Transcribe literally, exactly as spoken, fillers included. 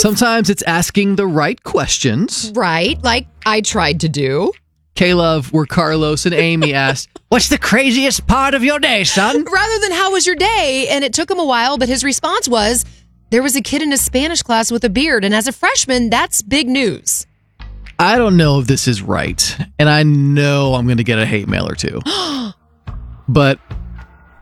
Sometimes it's asking the right questions. Right, like I tried to do. K-Love, where Carlos and Amy asked, "What's the craziest part of your day, son?" Rather than "How was your day?" And it took him a while, but his response was, "There was a kid in his Spanish class with a beard, and as a freshman, that's big news." I don't know if this is right, and I know I'm going to get a hate mail or two. But